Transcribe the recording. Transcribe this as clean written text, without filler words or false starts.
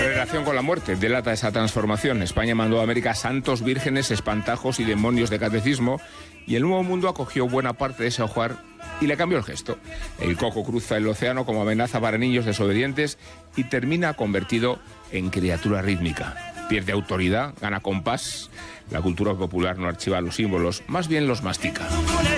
relación con la muerte delata esa transformación. España mandó a América santos, vírgenes, espantajos y demonios de catecismo, y el Nuevo Mundo acogió buena parte de ese ajuar y le cambió el gesto. El coco cruza el océano como amenaza para niños desobedientes y termina convertido en criatura rítmica. Pierde autoridad, gana compás. La cultura popular no archiva los símbolos, más bien los mastica.